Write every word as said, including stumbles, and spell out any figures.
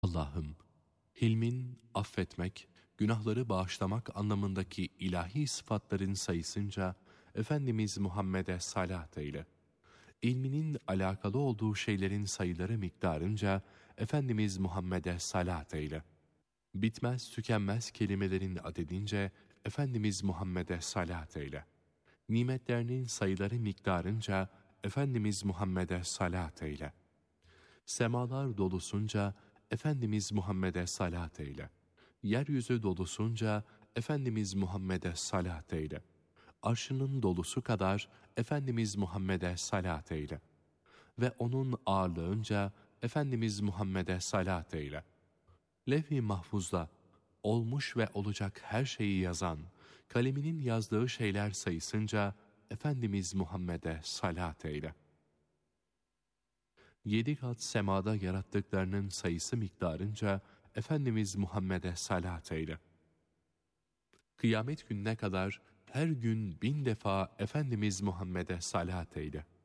Allah'ım, hilmin, affetmek, günahları bağışlamak anlamındaki ilahi sıfatların sayısınca Efendimiz Muhammed'e salat eyle. İlminin alakalı olduğu şeylerin sayıları miktarınca Efendimiz Muhammed'e salat eyle. Bitmez tükenmez kelimelerin adedince Efendimiz Muhammed'e salat eyle. Nimetlerinin sayıları miktarınca Efendimiz Muhammed'e salat eyle. Semalar dolusunca Efendimiz Muhammed'e salat eyle. Yeryüzü dolusunca Efendimiz Muhammed'e salat eyle. Arşının dolusu kadar Efendimiz Muhammed'e salat eyle. Ve onun ağırlığınca Efendimiz Muhammed'e salat eyle. Levh-i mahfuzda olmuş ve olacak her şeyi yazan, kaleminin yazdığı şeyler sayısınca Efendimiz Muhammed'e salat eyle. Yedi kat semada yarattıklarının sayısı miktarınca Efendimiz Muhammed'e salat eyle. Kıyamet gününe kadar her gün bin defa Efendimiz Muhammed'e salat eyle.